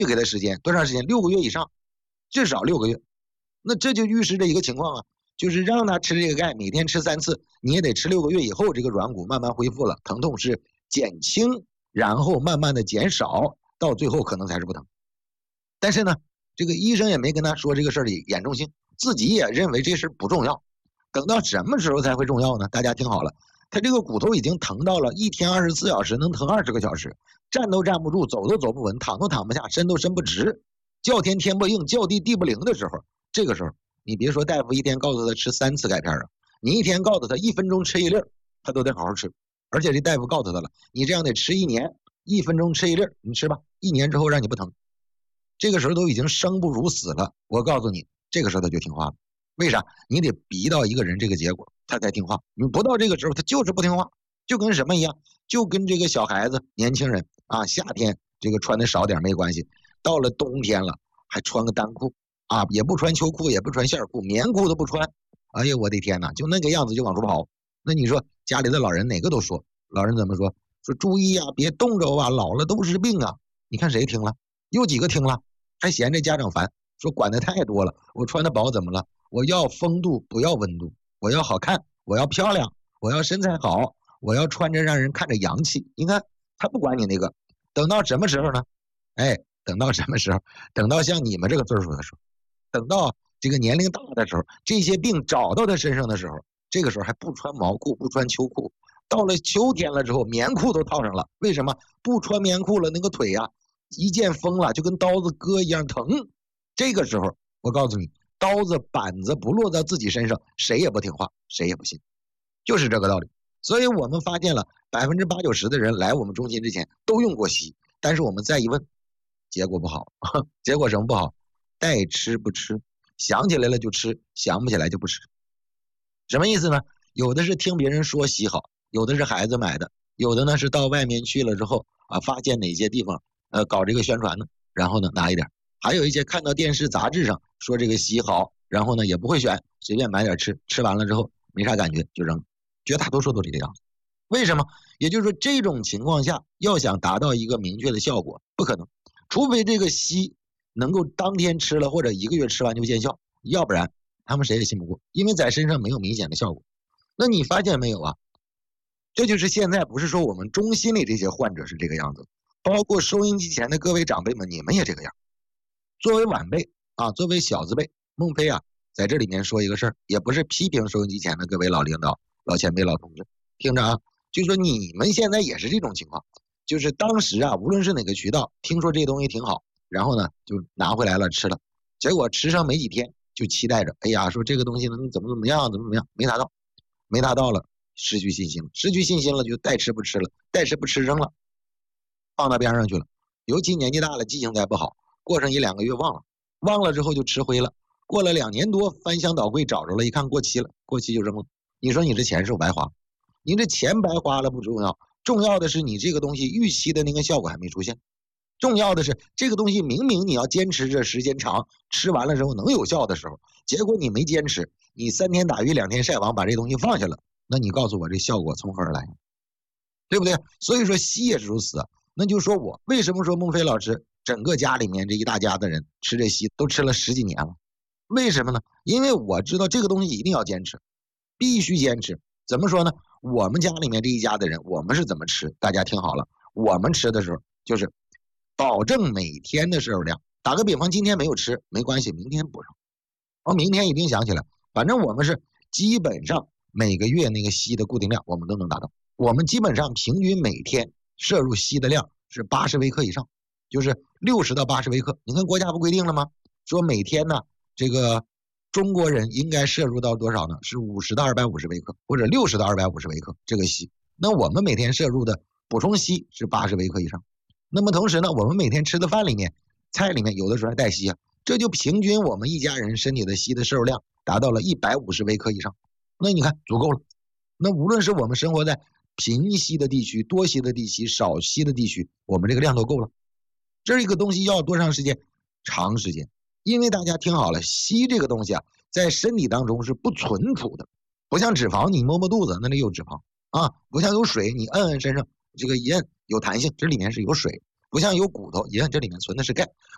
就给他时间，多长时间？6个月以上，至少6个月。那这就预示着一个情况啊，就是让他吃这个钙，每天吃3次，你也得吃6个月以后，这个软骨慢慢恢复了，疼痛是减轻，然后慢慢的减少，到最后可能才是不疼。但是呢，这个医生也没跟他说这个事儿的严重性，自己也认为这事不重要。等到什么时候才会重要呢？大家听好了，他这个骨头已经疼到了一天24小时能疼20个小时，站都站不住，走都走不稳，躺都躺不下，伸都伸不直，叫天天不应，叫地地不灵的时候，这个时候你别说大夫一天告诉他吃3次钙片啊，你一天告诉他1分钟吃1粒，他都得好好吃。而且这大夫告诉他了，你这样得吃1年，1分钟吃1粒，你吃吧，1年之后让你不疼。这个时候都已经生不如死了，我告诉你，这个时候他就听话了。为啥？你得逼到一个人这个结果，他才听话。你不到这个时候，他就是不听话，就跟什么一样？就跟这个小孩子、年轻人啊，夏天这个穿的少点没关系，到了冬天了还穿个单裤啊，也不穿秋裤，也不穿线裤，棉裤都不穿。哎呀，我的天哪，就那个样子就往出跑。那你说家里的老人哪个都说，老人怎么说？说注意啊，别冻着啊，老了都是病啊。你看谁听了？有几个听了？还嫌这家长烦，说管的太多了。我穿的薄怎么了？我要风度，不要温度。我要好看，我要漂亮，我要身材好，我要穿着让人看着洋气。你看他不管你那个，等到什么时候呢？哎，等到什么时候？等到像你们这个岁数的时候，等到这个年龄大的时候，这些病找到他身上的时候，这个时候还不穿毛裤，不穿秋裤。到了秋天了之后，棉裤都套上了。为什么？不穿棉裤了，那个腿呀，一见风了就跟刀子割一样疼。这个时候我告诉你，刀子板子不落到自己身上，谁也不听话，谁也不信，就是这个道理。所以我们发现了80%、90%的人来我们中心之前都用过西医，但是我们再一问，结果不好。结果什么不好？带吃不吃，想起来了就吃，想不起来就不吃。什么意思呢？有的是听别人说西好，有的是孩子买的，有的呢是到外面去了之后啊，发现哪些地方搞这个宣传呢，然后呢拿一点。还有一些看到电视杂志上说这个西好，然后呢也不会选，随便买点吃，吃完了之后没啥感觉就扔，绝大多数都这个样子。为什么？也就是说这种情况下要想达到一个明确的效果不可能，除非这个西能够当天吃了或者1个月吃完就见效，要不然他们谁也信不过，因为在身上没有明显的效果。那你发现没有啊？这就是现在不是说我们中心里这些患者是这个样子，包括收音机前的各位长辈们，你们也这个样。作为晚辈啊，作为小字辈，孟非啊，在这里面说一个事儿，也不是批评收音机前的各位老领导、老前辈、老同志，听着啊，就说你们现在也是这种情况，就是当时啊，无论是哪个渠道，听说这东西挺好，然后呢就拿回来了吃了，结果吃上没几天就期待着，哎呀，说这个东西能怎么样，没达到，没达到了，失去信心了，失去信心了就带吃不吃了，带吃不吃扔了，放到边上去了。尤其年纪大了，记性再不好，过上1、2个月忘了之后就吃灰了。过了2年多，翻箱倒柜找着了，一看过期了，过期就扔了。你说你这钱是不白花？你这钱白花了不重要，重要的是你这个东西预期的那个效果还没出现。重要的是这个东西明明你要坚持着时间长，吃完了之后能有效的时候，结果你没坚持，你3天打鱼2天晒网把这东西放下了，那你告诉我这效果从何而来？对不对？所以说西也是如此。那就说我为什么说孟非老师整个家里面这一大家的人吃这西都吃了10几年了？为什么呢？因为我知道这个东西一定要坚持，必须坚持。怎么说呢？我们家里面这一家的人，我们是怎么吃？大家听好了，我们吃的时候就是保证每天的摄入量。打个比方，今天没有吃没关系，明天补上。明天一定想起来，反正我们是基本上每个月那个硒的固定量我们都能达到。我们基本上平均每天摄入硒的量是80微克以上，就是60到80微克。你看国家不规定了吗？说每天呢，这个中国人应该摄入到多少呢？是50到250微克，或者60到250微克这个硒。那我们每天摄入的补充硒是80微克以上。那么同时呢，我们每天吃的饭里面、菜里面有的时候还带硒啊，这就平均我们一家人身体的硒的摄入量达到了150微克以上。那你看足够了。那无论是我们生活在贫硒的地区、多硒的地区、少硒的地区，我们这个量都够了。这个东西要多长时间？长时间。因为大家听好了，硒这个东西啊，在身体当中是不存储的，不像脂肪，你摸摸肚子那里有脂肪啊，不像有水，你摁摁身上这个一摁有弹性，这里面是有水，不像有骨头一摁这里面存的是钙。